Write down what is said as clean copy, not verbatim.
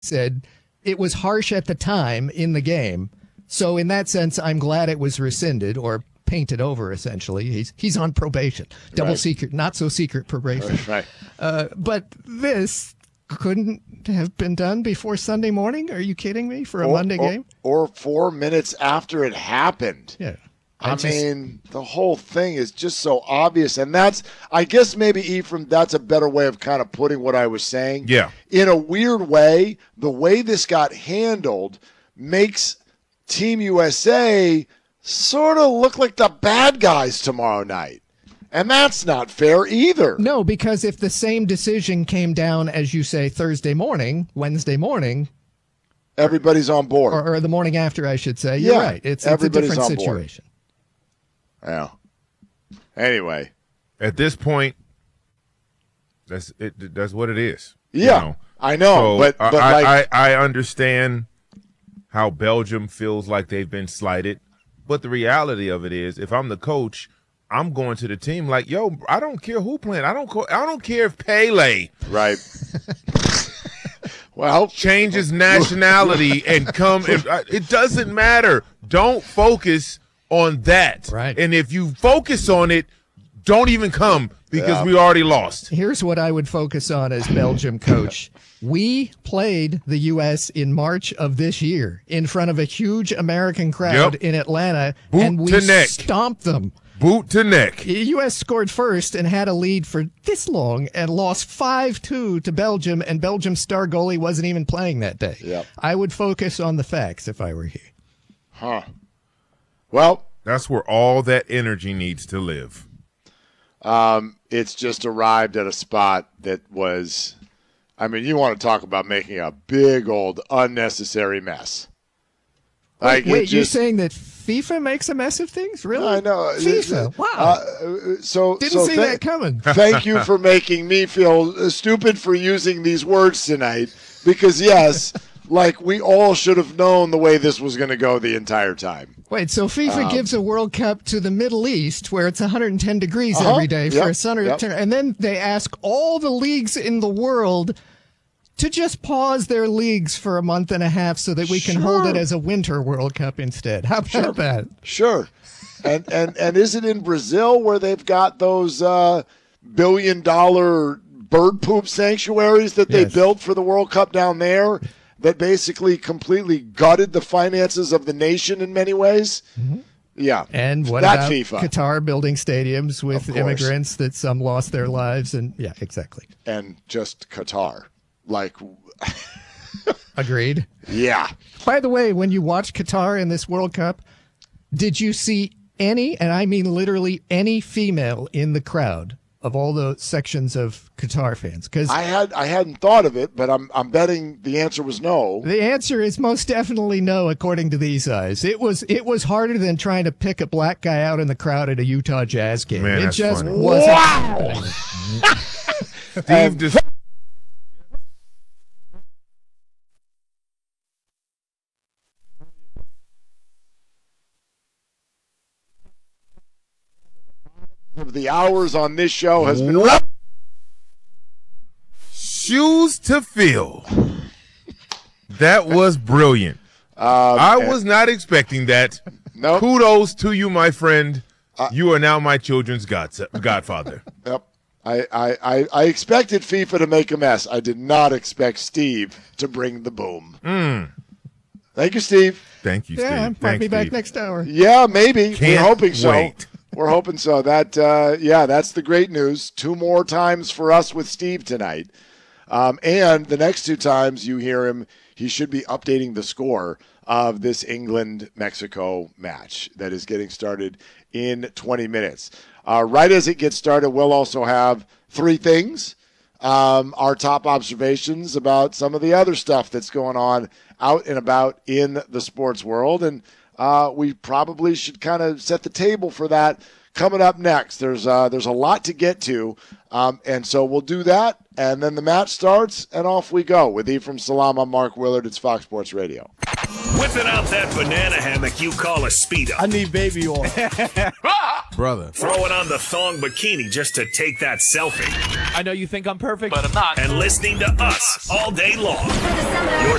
said it was harsh at the time in the game. So in that sense, I'm glad it was rescinded or painted over, essentially. He's on probation. Double secret, not so secret probation. Right. But this couldn't have been done before Sunday morning? Are you kidding me? For a Monday game? Or 4 minutes after it happened. Yeah. I mean, the whole thing is just so obvious. And that's, I guess maybe, Ephraim, that's a better way of kind of putting what I was saying. Yeah. In a weird way, the way this got handled makes Team USA sort of look like the bad guys tomorrow night. And that's not fair either. No, because if the same decision came down, as you say, Thursday morning, Wednesday morning, everybody's on board. Or the morning after, I should say. You're right. It's a different situation. Yeah. Anyway. At this point, that's it. That's what it is. Yeah, I know. So but I understand how Belgium feels like they've been slighted. But the reality of it is, if I'm the coach, I'm going to the team like, yo, I don't care who playing. I don't care if Pele changes nationality and come. It doesn't matter. Don't focus on that. Right. And if you focus on it, don't even come because we already lost. Here's what I would focus on as Belgium coach. We played the U.S. in March of this year in front of a huge American crowd in Atlanta, and we stomped them. Boot to neck. The U.S. scored first and had a lead for this long and lost 5-2 to Belgium, and Belgium's star goalie wasn't even playing that day. Yep. I would focus on the facts if I were here. Huh. Well, that's where all that energy needs to live. It's just arrived at a spot that was, I mean, you want to talk about making a big old unnecessary mess. Wait, you're saying that FIFA makes a mess of things? Really? I know. FIFA. Wow. Didn't see that coming. Thank you for making me feel stupid for using these words tonight. Because, yes, like we all should have known the way this was going to go the entire time. Wait, so FIFA gives a World Cup to the Middle East where it's 110 degrees every day for a summer turn, and then they ask all the leagues in the world to just pause their leagues for a month and a half so that we can hold it as a winter World Cup instead. How about that? Sure. And is it in Brazil where they've got those $1 billion bird poop sanctuaries that they built for the World Cup down there that basically completely gutted the finances of the nation in many ways? Mm-hmm. Yeah. And what about FIFA? Qatar building stadiums with immigrants that some lost their lives? And yeah, exactly. And just Qatar. Like, agreed. Yeah. By the way, when you watch Qatar in this World Cup, did you see any, and I mean literally any female in the crowd of all the sections of Qatar fans? Because I hadn't thought of it, but I'm betting the answer was no. The answer is most definitely no, according to these eyes. It was harder than trying to pick a black guy out in the crowd at a Utah Jazz game. Man, it just funny. wasn't. Wow. Steve of the hours on this show has been shoes to fill. That was brilliant. I was not expecting that. Nope. Kudos to you, my friend. You are now my children's godfather. Yep. I expected FIFA to make a mess. I did not expect Steve to bring the boom. Thank you, Steve. Thank you, Steve. Yeah, might be back next hour. Yeah, maybe. We're hoping so. Wait. We're hoping so. That's the great news. 2 more times for us with Steve tonight. And the next 2 times you hear him, he should be updating the score of this England-Mexico match that is getting started in 20 minutes. Right as it gets started, we'll also have 3 things. Our top observations about some of the other stuff that's going on out and about in the sports world. And we probably should kind of set the table for that coming up next. There's a lot to get to, and so we'll do that, and then the match starts, and off we go. With Ephraim Salam, I'm Mark Willard. It's Fox Sports Radio. Whipping out that banana hammock you call a Speedo. I need baby oil. Brother. Throwing on the thong bikini just to take that selfie. I know you think I'm perfect, but I'm not. And listening to us all day long. Your